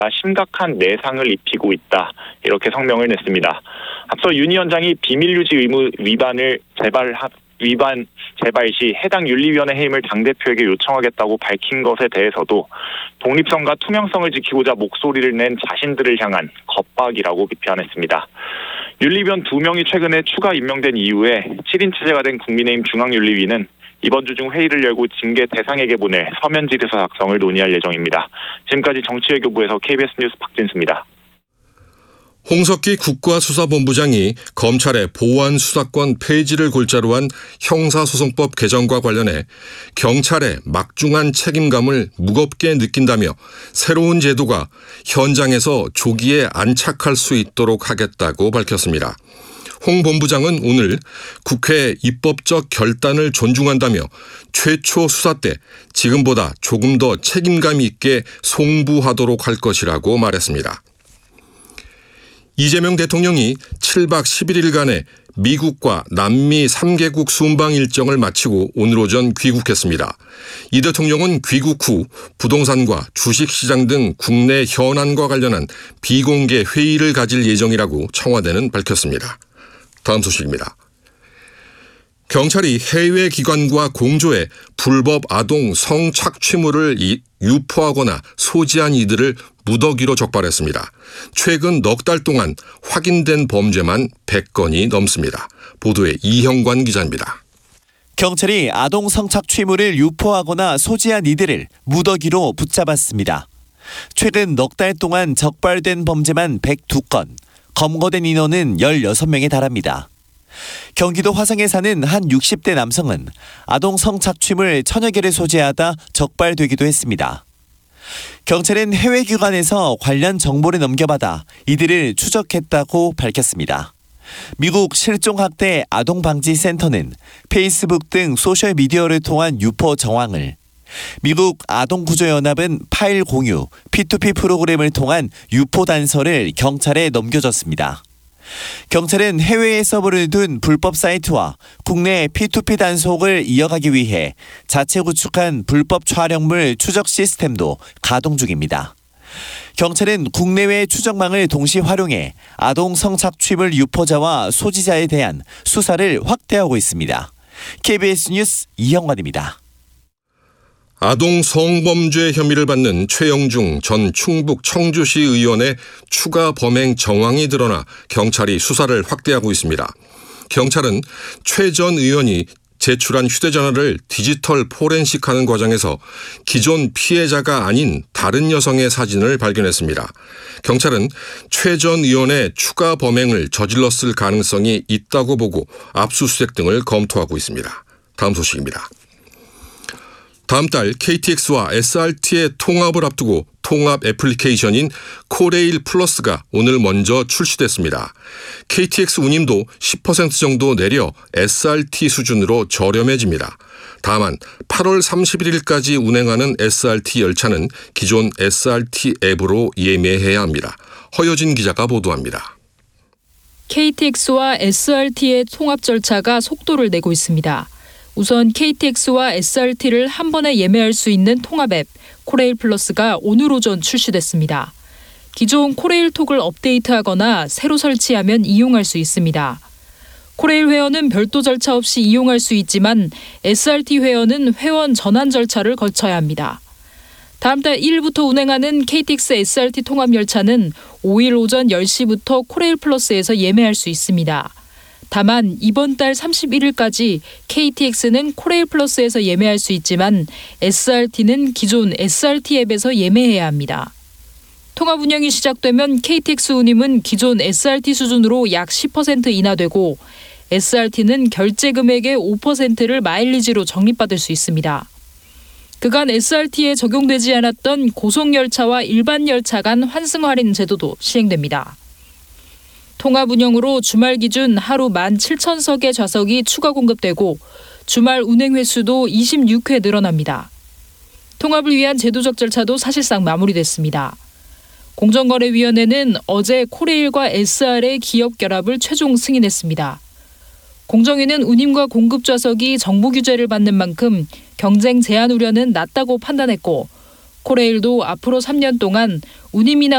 심각한 내상을 입히고 있다. 이렇게 성명을 냈습니다. 앞서 윤 위원장이 비밀유지 의무 위반을 재발 시 해당 윤리위원회 해임을 당대표에게 요청하겠다고 밝힌 것에 대해서도 독립성과 투명성을 지키고자 목소리를 낸 자신들을 향한 겁박이라고 비판했습니다. 윤리위원 2명이 최근에 추가 임명된 이후에 7인 체제가 된 국민의힘 중앙윤리위는 이번 주 중 회의를 열고 징계 대상에게 보낼 서면 질의서 작성을 논의할 예정입니다. 지금까지 정치외교부에서 KBS 뉴스 박진수입니다. 홍석기 국가수사본부장이 검찰의 보안 수사권 폐지를 골자로 한 형사소송법 개정과 관련해 경찰의 막중한 책임감을 무겁게 느낀다며 새로운 제도가 현장에서 조기에 안착할 수 있도록 하겠다고 밝혔습니다. 홍 본부장은 오늘 국회의 입법적 결단을 존중한다며 최초 수사 때 지금보다 조금 더 책임감 있게 송부하도록 할 것이라고 말했습니다. 이재명 대통령이 7박 11일간의 미국과 남미 3개국 순방 일정을 마치고 오늘 오전 귀국했습니다. 이 대통령은 귀국 후 부동산과 주식시장 등 국내 현안과 관련한 비공개 회의를 가질 예정이라고 청와대는 밝혔습니다. 다음 소식입니다. 경찰이 해외 기관과 공조해 불법 아동 성착취물을 유포하거나 소지한 이들을 무더기로 적발했습니다. 최근 넉 달 동안 확인된 범죄만 100건이 넘습니다. 보도에 이형관 기자입니다. 경찰이 아동 성착취물을 유포하거나 소지한 이들을 무더기로 붙잡았습니다. 최근 넉 달 동안 적발된 범죄만 102건, 검거된 인원은 16명에 달합니다. 경기도 화성에 사는 한 60대 남성은 아동 성착취물 1000여 개를 소지하다 적발되기도 했습니다. 경찰은 해외 기관에서 관련 정보를 넘겨받아 이들을 추적했다고 밝혔습니다. 미국 실종학대 아동방지센터는 페이스북 등 소셜미디어를 통한 유포 정황을, 미국 아동구조연합은 파일 공유, P2P 프로그램을 통한 유포 단서를 경찰에 넘겨줬습니다. 경찰은 해외에 서버를 둔 불법 사이트와 국내 P2P 단속을 이어가기 위해 자체 구축한 불법 촬영물 추적 시스템도 가동 중입니다. 경찰은 국내외 추적망을 동시 활용해 아동 성착취물 유포자와 소지자에 대한 수사를 확대하고 있습니다. KBS 뉴스 이형관입니다. 아동 성범죄 혐의를 받는 최영중 전 충북 청주시 의원의 추가 범행 정황이 드러나 경찰이 수사를 확대하고 있습니다. 경찰은 최 전 의원이 제출한 휴대전화를 디지털 포렌식하는 과정에서 기존 피해자가 아닌 다른 여성의 사진을 발견했습니다. 경찰은 최 전 의원의 추가 범행을 저질렀을 가능성이 있다고 보고 압수수색 등을 검토하고 있습니다. 다음 소식입니다. 다음 달 KTX와 SRT의 통합을 앞두고 통합 애플리케이션인 코레일 플러스가 오늘 먼저 출시됐습니다. KTX 운임도 10% 정도 내려 SRT 수준으로 저렴해집니다. 다만 8월 31일까지 운행하는 SRT 열차는 기존 SRT 앱으로 예매해야 합니다. 허여진 기자가 보도합니다. KTX와 SRT의 통합 절차가 속도를 내고 있습니다. 우선 KTX와 SRT를 한 번에 예매할 수 있는 통합 앱 코레일 플러스가 오늘 오전 출시됐습니다. 기존 코레일톡을 업데이트하거나 새로 설치하면 이용할 수 있습니다. 코레일 회원은 별도 절차 없이 이용할 수 있지만 SRT 회원은 회원 전환 절차를 거쳐야 합니다. 다음 달 1일부터 운행하는 KTX SRT 통합 열차는 5일 오전 10시부터 코레일 플러스에서 예매할 수 있습니다. 다만 이번 달 31일까지 KTX는 코레일 플러스에서 예매할 수 있지만 SRT는 기존 SRT 앱에서 예매해야 합니다. 통합 운영이 시작되면 KTX 운임은 기존 SRT 수준으로 약 10% 인하되고 SRT는 결제 금액의 5%를 마일리지로 적립받을 수 있습니다. 그간 SRT에 적용되지 않았던 고속열차와 일반 열차 간 환승 할인 제도도 시행됩니다. 통합 운영으로 주말 기준 하루 17,000석의 좌석이 추가 공급되고 주말 운행 횟수도 26회 늘어납니다. 통합을 위한 제도적 절차도 사실상 마무리됐습니다. 공정거래위원회는 어제 코레일과 SR의 기업 결합을 최종 승인했습니다. 공정위는 운임과 공급 좌석이 정부 규제를 받는 만큼 경쟁 제한 우려는 낮다고 판단했고 코레일도 앞으로 3년 동안 운임이나